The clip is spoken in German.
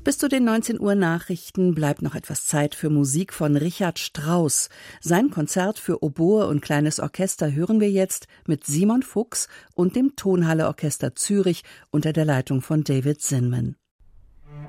Bis zu den 19 Uhr Nachrichten bleibt noch etwas Zeit für Musik von Richard Strauss. Sein Konzert für Oboe und kleines Orchester hören wir jetzt mit Simon Fuchs und dem Tonhalle Orchester Zürich unter der Leitung von David Zinman.